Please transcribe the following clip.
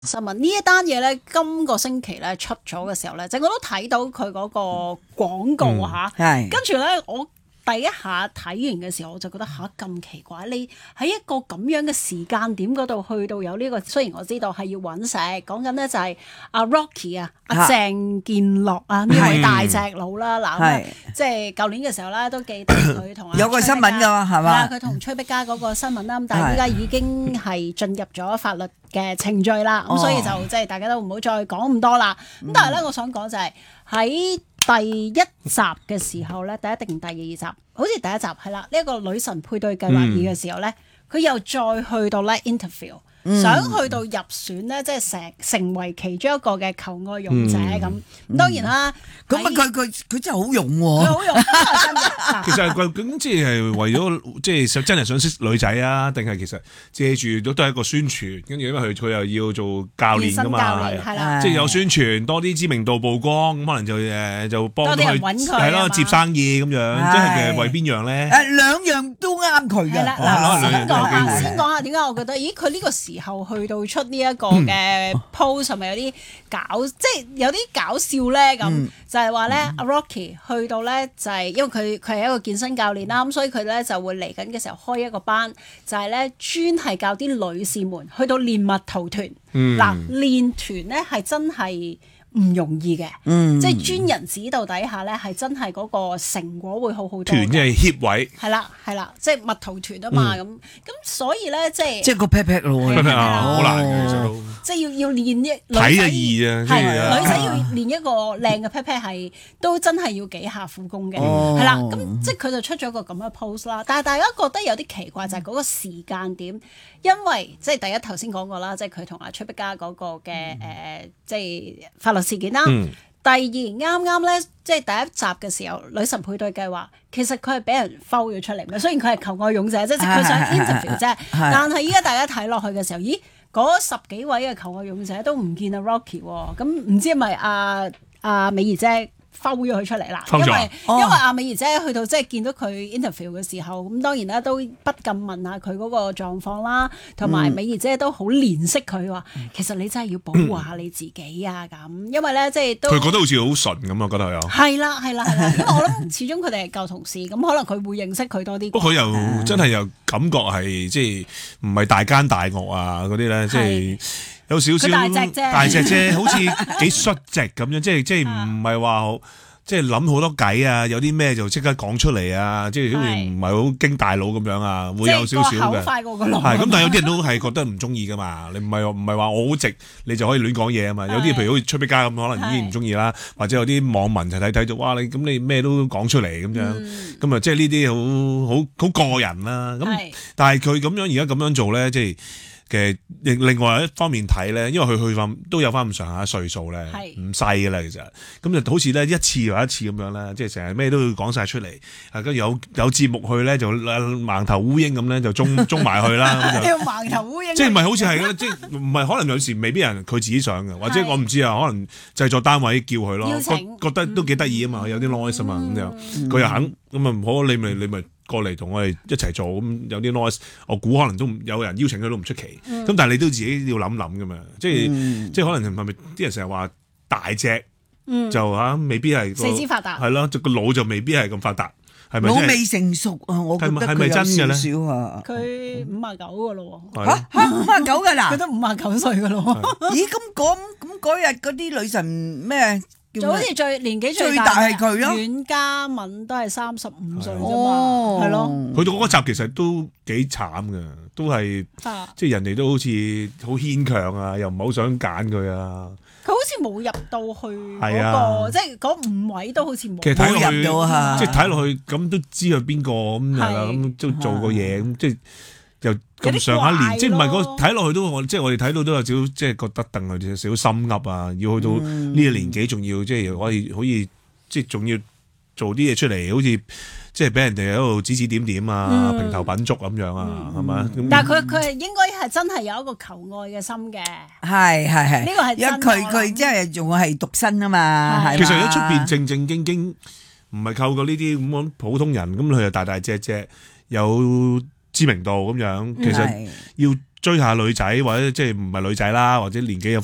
新聞呢一單嘢咧，今個星期咧出咗嘅時候咧，我都睇到佢嗰個廣告嚇，跟住咧我第一下睇完嘅時候，我就覺得咁奇怪，你喺一個咁樣嘅時間點嗰度去到有呢個，雖然我知道係要揾食，講緊咧就係阿 Rocky 阿鄭健樂呢位大隻佬啦，嗱即係舊年嘅時候咧都記得佢同有個新聞㗎係嘛？ 佢同崔碧嘉嗰個新聞啦，咁但係依家已經係進入咗法律嘅程序啦，咁所以就即係大家都唔好再講咁多啦。咁但係咧，我想講就係喺第一集嘅時候咧，第一定第二集，好似第一集係啦，呢一個女神配對計劃二嘅時候咧，佢又再去到咧 interview。想去到入選咧，即係成為其中一個嘅求愛勇者咁。當然啦， 咁佢真係好勇喎， 佢好勇，真嘅。 其實佢咁即係為咗即係真係想識女仔啊，定係其實借住都係一個宣傳，跟住因為佢又要做教練㗎嘛， 係啦， 即係有宣傳多啲知名度曝光，咁可能就幫佢係咯接生意咁樣，即係其實為邊樣咧？ 兩樣都啱佢嘅。 先講下點解我覺得，咦佢呢個時候去到出呢一個嘅 post 係咪有啲即係有啲搞笑咧？咁就係話咧，阿 Rocky 去到咧就係因為佢係一個健身教練啦，咁所以佢咧就會嚟緊嘅時候開一個班，就係咧專係教啲女士們去到練蜜桃團。嗱，練團咧係真係唔容易嘅，即係專人指導底下咧，係真係嗰個成果會好好多。 團即係協位， 係啦，即係蜜桃團啊嘛，咁所以咧即係個 pat pat 咯， 好難嘅其實都， 即係要練一睇就易啊， 係女仔要練一個靚嘅 pat pat 係都真係要幾下苦功嘅，係啦，咁即係佢就出咗個咁嘅 post 啦。但係大家覺得有啲奇怪就係嗰個時間點，因為即係第一頭先講過啦，即係佢同阿崔碧嘉嗰個嘅即係法律事件啦。第二啱啱咧，即係第一集嘅時候，女神配對計劃其實佢係俾人摟咗出嚟嘅。雖然佢係求愛勇者，即係佢想 interview 啫，但係依家大家睇落去嘅時候，咦嗰10幾位嘅求愛勇者都唔見阿 Rocky 喎，咁唔知係咪阿美儀姐摟咗佢出嚟啦？因為阿美儀姐去到即係見到佢 interview 嘅時候，咁當然啦都不禁問下佢嗰個狀況啦，同埋美儀姐都好憐惜佢話，其實你真係要保護下你自己啊咁，因為咧即係都佢覺得好似好純咁啊，覺得有係啦，因為我諗始終佢哋係舊同事，咁可能佢會認識佢多啲。 不過佢又真係又感覺係即係唔係大奸大惡啊嗰啲咧，即係。有少少大隻啫，好似幾率直咁樣，即係唔係話好，即係諗好多計啊，有啲咩就即刻講出嚟啊，即係好似唔係好經大腦咁樣啊，會有少少嘅。 口快過個腦。 係咁，但係有啲人都係覺得唔中意噶嘛，你唔係話我好直，你就可以亂講嘢啊嘛。有啲譬如好似崔碧嘉咁，可能已經唔中意啦，或者有啲網民就睇到哇，你咩都講出嚟咁樣，咁啊即係呢啲好個人啦。咁但係佢咁樣而家咁樣做咧，即係。嘅另外一方面睇咧，因為佢翻都有翻咁上下歲數咧，唔細嘅啦，其實咁就好似咧一次又一次咁樣啦，即係成日咩都要講晒出嚟，跟住有節目去咧就盲頭烏蠅咁咧就中埋去啦。咁就盲頭烏蠅， 即係唔係好似係咧？即係唔係可能有時未必人佢自己想嘅，或者我唔知啊，可能製作單位叫佢咯，覺得都幾得意啊嘛，有啲 noise 啊嘛，咁樣佢又肯咁啊唔好，你咪。過嚟同我哋一齊做，咁有啲 noise， 我估可能都有人邀請佢都唔出奇。咁但係你都自己要諗諗噶嘛，即係可能係咪啲人成日話大隻就未必係四肢發達， 係咯，個腦就未必係咁發達，係咪？ 腦未成熟啊，我覺得係咪真嘅咧？ 佢59噶咯喎， 嚇59噶啦， 佢都59歲噶咯喎。 咦？咁嗰日嗰啲女神咩？ 就好似年紀最大係佢咯，阮嘉敏都係35歲啫嘛，係咯。 去到嗰集其實都幾慘嘅，都係即係人哋都好似好牽強啊，又唔係好想揀佢啊。 佢好似冇入到去嗰個，即係嗰5位都好似冇。 其實睇落去， 即係睇落去咁都知佢邊個咁係啦，咁都做過嘢咁即係。又咁上下年，即係唔係嗰睇落去都即係我哋睇到都有少即係覺得戥佢哋少少心噏啊！要去到呢個年紀，仲要即係可以即係仲要做啲嘢出嚟，好似即係俾人哋喺度指指點點啊，評頭品足咁樣啊，係嘛？ 但係佢係應該係真係有一個求愛嘅心嘅， 係呢個係真。 佢即係仲係獨身啊嘛， 其實喺出邊正正經經唔係靠過呢啲咁樣普通人，咁佢又大隻隻有知名度咁樣，其實要追下女仔或者即係唔係女仔啦，或者年紀有